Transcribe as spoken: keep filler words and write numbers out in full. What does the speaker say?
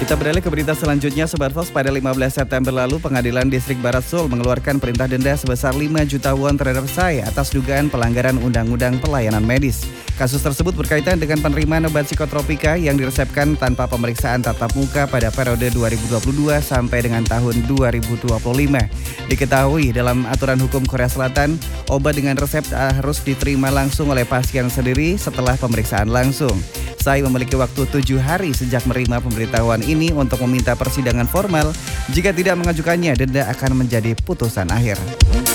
Kita beralih ke berita selanjutnya, Sobat Fox. Pada lima belas September lalu, Pengadilan Distrik Barat Seoul mengeluarkan perintah denda sebesar lima juta won terhadap Psy atas dugaan pelanggaran Undang-Undang Pelayanan Medis. Kasus tersebut berkaitan dengan penerimaan obat psikotropika yang diresepkan tanpa pemeriksaan tatap muka pada periode dua ribu dua puluh dua sampai dengan tahun dua ribu dua puluh lima. Diketahui dalam aturan hukum Korea Selatan, obat dengan resep harus diterima langsung oleh pasien sendiri setelah pemeriksaan langsung. Psy memiliki waktu tujuh hari sejak menerima pemberitahuan ini untuk meminta persidangan formal. Jika tidak mengajukannya, denda akan menjadi putusan akhir.